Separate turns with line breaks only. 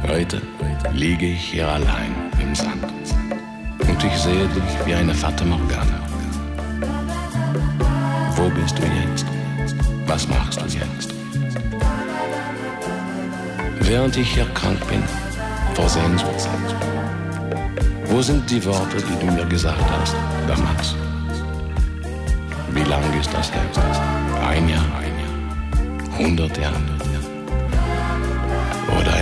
Heute liege ich hier allein im Sand und ich sehe dich wie eine Fata Morgana. Wo bist du jetzt? Was machst du jetzt? Während ich hier krank bin, vor Sehnsucht, wo sind die Worte, die du mir gesagt hast damals? Wie lang ist das her? 1 Jahr, 100 Jahre oder